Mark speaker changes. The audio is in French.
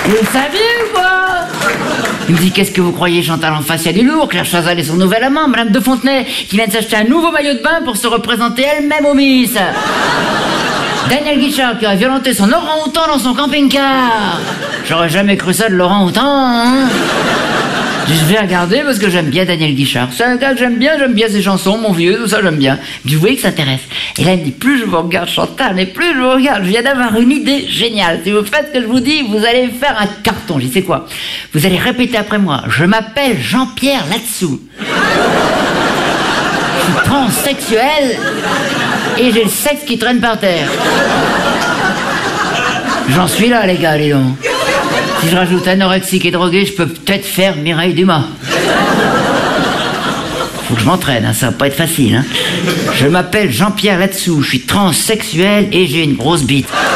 Speaker 1: Vous le saviez ou quoi? Il me dit, qu'est-ce que vous croyez, Chantal en face, il y a du lourd, Claire Chazal et son nouvel amant, Madame de Fontenay, qui vient de s'acheter un nouveau maillot de bain pour se représenter elle-même au Miss. Daniel Guichard qui aurait violenté son orang-outan dans son camping-car. J'aurais jamais cru ça de l'orang-outan, hein. Je vais regarder parce que j'aime bien Daniel Guichard. C'est un gars que j'aime bien ses chansons, mon vieux, tout ça j'aime bien. Je dis, vous voyez que ça intéresse. Et là il me dit, plus je vous regarde Chantal, et plus je vous regarde, je viens d'avoir une idée géniale. Si vous faites ce que je vous dis, vous allez faire un carton. Je dis, c'est quoi? Vous allez répéter après moi, je m'appelle Jean-Pierre Latsou. Je suis transsexuel et j'ai le sexe qui traîne par terre. J'en suis là les gars, dis donc. Si je rajoute anorexique et drogué, je peux peut-être faire Mireille Dumas. Faut que je m'entraîne, hein, ça va pas être facile. Hein. Je m'appelle Jean-Pierre Latsou, je suis transsexuel et j'ai une grosse bite.